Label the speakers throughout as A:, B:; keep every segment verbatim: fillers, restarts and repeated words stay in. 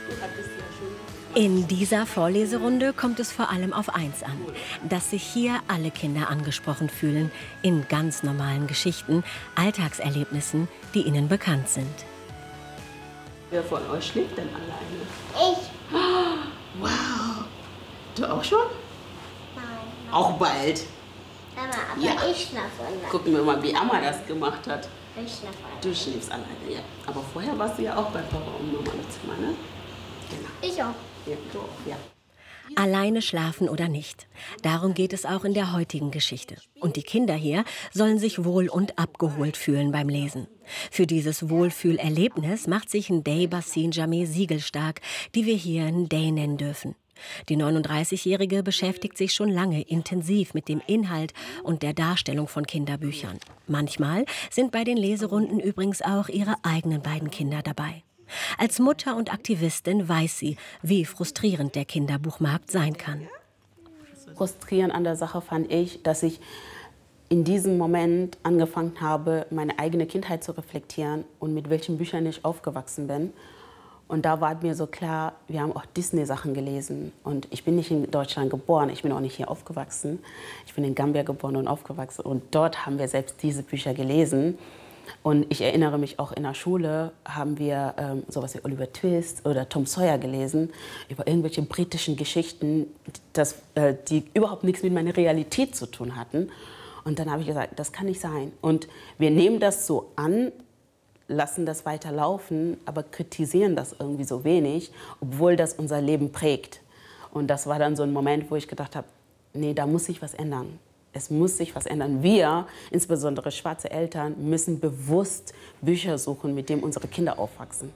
A: In dieser Vorleserunde kommt es vor allem auf eins an, dass sich hier alle Kinder angesprochen fühlen, in ganz normalen Geschichten, Alltagserlebnissen, die ihnen bekannt sind.
B: Wer von euch schläft denn alleine?
C: Ich.
B: Wow. Du auch schon?
C: Nein.
B: Auch bald.
C: Mama, aber
B: Ja.
C: ich schlafe alleine.
B: Gucken wir mal, wie Amma das gemacht hat.
C: Ich schlafe alleine.
B: Du schläfst alleine, ja. Aber vorher warst du ja auch bei Papa und Mama im Zimmer, ne? Genau.
C: Ich auch.
B: Ja, du auch, ja.
A: Alleine schlafen oder nicht. Darum geht es auch in der heutigen Geschichte. Und die Kinder hier sollen sich wohl und abgeholt fühlen beim Lesen. Für dieses Wohlfühlerlebnis macht sich Ndeye Bassinjame Siegel stark, die wir hier Ndeye nennen dürfen. Die neununddreißigjährige beschäftigt sich schon lange intensiv mit dem Inhalt und der Darstellung von Kinderbüchern. Manchmal sind bei den Leserunden übrigens auch ihre eigenen beiden Kinder dabei. Als Mutter und Aktivistin weiß sie, wie frustrierend der Kinderbuchmarkt sein kann.
B: Frustrierend an der Sache fand ich, dass ich in diesem Moment angefangen habe, meine eigene Kindheit zu reflektieren und mit welchen Büchern ich aufgewachsen bin. Und da war mir so klar, wir haben auch Disney-Sachen gelesen. Und ich bin nicht in Deutschland geboren, ich bin auch nicht hier aufgewachsen. Ich bin in Gambia geboren und aufgewachsen. Und dort haben wir selbst diese Bücher gelesen. Und ich erinnere mich auch, in der Schule haben wir ähm, sowas wie Oliver Twist oder Tom Sawyer gelesen, über irgendwelche britischen Geschichten, das, äh, die überhaupt nichts mit meiner Realität zu tun hatten. Und dann habe ich gesagt, das kann nicht sein. Und wir nehmen das so an, lassen das weiterlaufen, aber kritisieren das irgendwie so wenig, obwohl das unser Leben prägt. Und das war dann so ein Moment, wo ich gedacht habe, nee, da muss sich was ändern. Es muss sich was ändern. Wir, insbesondere schwarze Eltern, müssen bewusst Bücher suchen, mit denen unsere Kinder aufwachsen.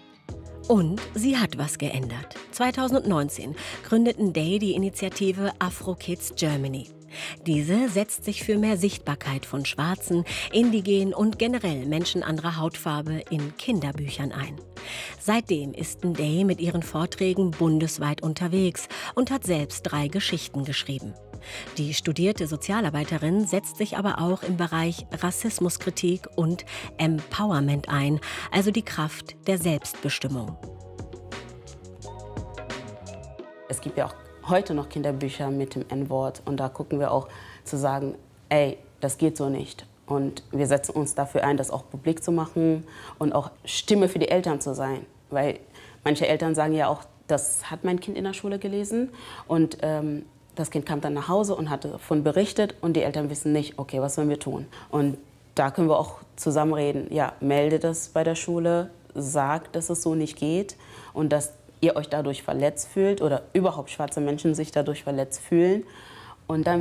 A: Und sie hat was geändert. zweitausendneunzehn gründeten Ndeye die Initiative Afro Kids Germany. Diese setzt sich für mehr Sichtbarkeit von Schwarzen, Indigenen und generell Menschen anderer Hautfarbe in Kinderbüchern ein. Seitdem ist Ndeye mit ihren Vorträgen bundesweit unterwegs und hat selbst drei Geschichten geschrieben. Die studierte Sozialarbeiterin setzt sich aber auch im Bereich Rassismuskritik und Empowerment ein, also die Kraft der Selbstbestimmung.
B: Es gibt ja auch heute noch Kinderbücher mit dem En-Wort und da gucken wir auch zu sagen, ey, das geht so nicht. Und wir setzen uns dafür ein, das auch publik zu machen und auch Stimme für die Eltern zu sein. Weil manche Eltern sagen ja auch, das hat mein Kind in der Schule gelesen und ähm, das Kind kam dann nach Hause und hat davon berichtet und die Eltern wissen nicht, okay, was sollen wir tun? Und da können wir auch zusammen reden, ja, meldet das bei der Schule, sagt, dass es so nicht geht und dass ihr euch dadurch verletzt fühlt oder überhaupt schwarze Menschen sich dadurch verletzt fühlen. Und dann